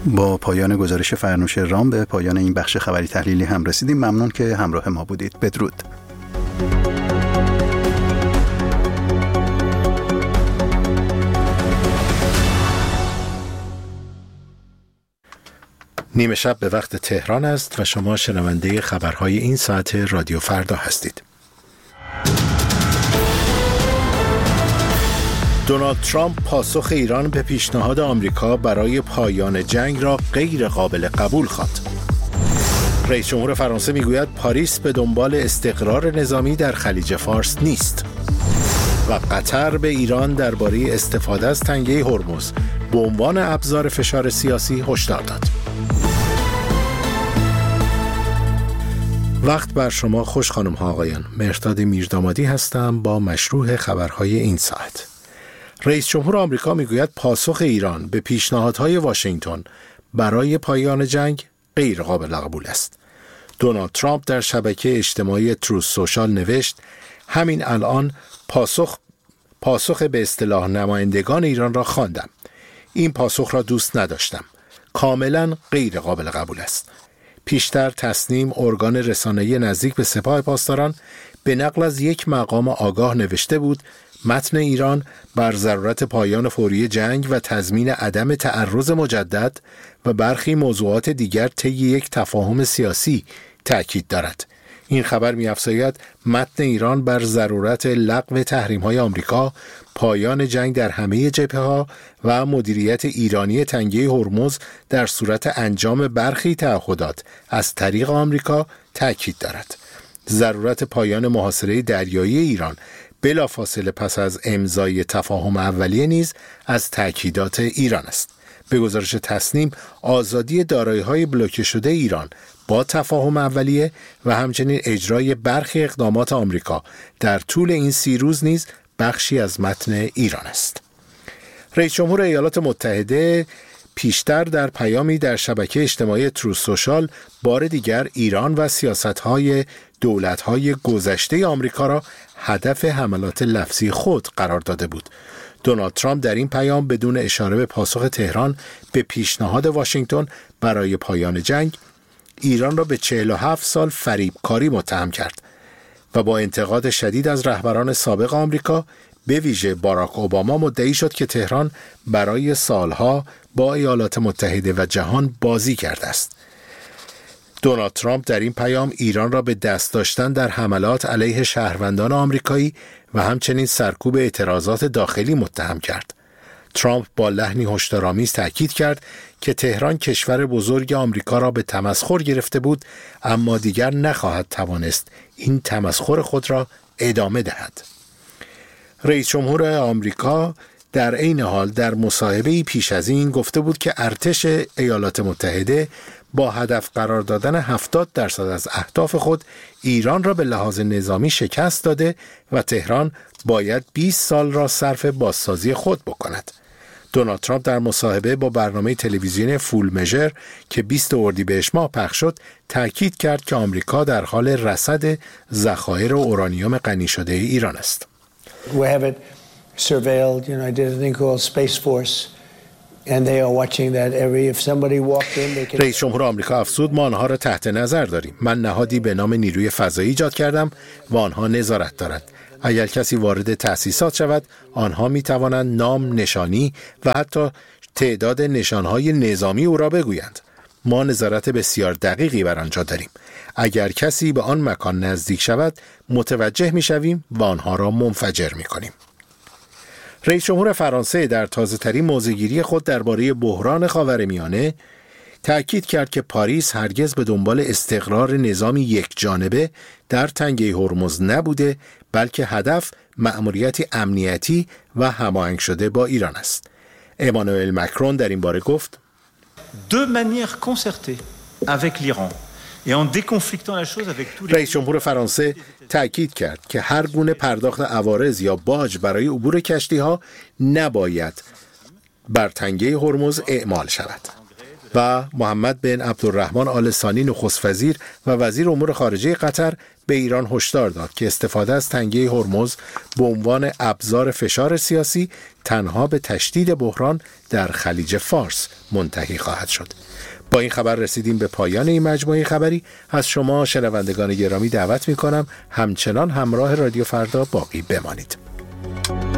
با پایان گزارش فرنوش رام به پایان این بخش خبری تحلیلی هم رسیدیم. ممنون که همراه ما بودید. بدرود. نیمه شب به وقت تهران است و شما شنونده خبرهای این ساعت رادیو فردا هستید. دونالد ترامپ پاسخ ایران به پیشنهاد آمریکا برای پایان جنگ را غیر قابل قبول خواند. رئیس جمهور فرانسه میگوید پاریس به دنبال استقرار نظامی در خلیج فارس نیست. و قطر به ایران درباره استفاده از تنگه هرمز به عنوان ابزار فشار سیاسی هشدار داد. وقت بر شما خوش خانم ها آقایان. مهرداد میردامادی هستم با مشروع خبرهای این ساعت. رئیس جمهور آمریکا میگوید پاسخ ایران به پیشنهادهای واشنگتن برای پایان جنگ غیر قابل قبول است. دونالد ترامپ در شبکه اجتماعی تروث سوشال نوشت همین الان پاسخ به اصطلاح نمایندگان ایران را خواندم. این پاسخ را دوست نداشتم. کاملا غیر قابل قبول است. پیشتر تصنیم ارگان رسانه‌ای نزدیک به سپاه پاسداران به نقل از یک مقام آگاه نوشته بود متن ایران بر ضرورت پایان فوری جنگ و تضمین عدم تعرض مجدد و برخی موضوعات دیگر طی یک تفاهم سیاسی تأکید دارد. این خبر می‌افزاید متن ایران بر ضرورت لغو تحریم‌های آمریکا، پایان جنگ در همه جبهه‌ها و مدیریت ایرانی تنگه هرمز در صورت انجام برخی تعهدات از طریق آمریکا تأکید دارد. ضرورت پایان محاصره دریایی ایران بلافاصله پس از امضای تفاهم اولیه نیز از تأکیدات ایران است. به گزارش تصنیم آزادی دارایی‌های بلوکه شده ایران با تفاهم اولیه و همچنین اجرای برخی اقدامات آمریکا در طول این 30 روز نیز بخشی از متن ایران است. رئیس جمهور ایالات متحده پیشتر در پیامی در شبکه اجتماعی تروث سوشال بار دیگر ایران و سیاست‌های دولت‌های گذشته آمریکا را هدف حملات لفظی خود قرار داده بود. دونالد ترامپ در این پیام بدون اشاره به پاسخ تهران به پیشنهاد واشنگتن برای پایان جنگ ایران را به 47 سال فریبکاری متهم کرد و با انتقاد شدید از رهبران سابق آمریکا به ویژه باراک اوباما مدعی شد که تهران برای سالها با ایالات متحده و جهان بازی کرده است. دونالد ترامپ در این پیام ایران را به دست داشتن در حملات علیه شهروندان آمریکایی و همچنین سرکوب اعتراضات داخلی متهم کرد. ترامپ با لحنی هشدارآمیز تأکید کرد که تهران کشور بزرگ آمریکا را به تمسخر گرفته بود اما دیگر نخواهد توانست این تمسخر خود را ادامه دهد. رئیس جمهور آمریکا در عین حال در مصاحبه‌ای پیش از این گفته بود که ارتش ایالات متحده با هدف قرار دادن 70% از اهداف خود ایران را به لحاظ نظامی شکست داده و تهران باید 20 سال را صرف بازسازی خود بکند. دونالد ترامپ در مصاحبه با برنامه تلویزیونی فول مژر که 20 اردیبهشت ماه پخش شد تأکید کرد که آمریکا در حال رصد ذخایر اورانیوم غنی شده ایران است. We have it surveilled. I did a thing called Space Force. And they are watching that if somebody walked in they can... رئیس جمهور آمریکا افزود ما آنها را تحت نظر داریم. من نهادی به نام نیروی فضایی ایجاد کردم و آنها نظارت دارند. اگر کسی وارد تأسیسات شود آنها می توانند نام، نشانی و حتی تعداد نشانهای نظامی او را بگویند. ما نظارت بسیار دقیقی بر آنجا داریم. اگر کسی به آن مکان نزدیک شود متوجه می شویم و آنها را منفجر می کنیم. رئیس جمهور فرانسه در تازه‌ترین موضع‌گیری خود درباره بحران خاورمیانه تأکید کرد که پاریس هرگز به دنبال استقرار نظامی یک جانبه در تنگه هرمز نبوده بلکه هدف مأموریتی امنیتی و هماهنگ شده با ایران است. امانوئل مکرون در این باره گفت de manière concertée avec l'Iran et en déconflictant la chose avec tous les... رئیس جمهور فرانسه تأکید کرد که هر گونه پرداخت عوارض یا باج برای عبور کشتی‌ها نباید بر تنگه هرمز اعمال شود. و محمد بن عبدالرحمن آل ثانی نخست وزیر و وزیر امور خارجه قطر به ایران هشدار داد که استفاده از تنگه هرمز به عنوان ابزار فشار سیاسی تنها به تشدید بحران در خلیج فارس منتهی خواهد شد. با این خبر رسیدیم به پایان این مجموعه خبری. از شما شنوندگان گرامی دعوت می‌کنم همچنان همراه رادیو فردا باقی بمانید.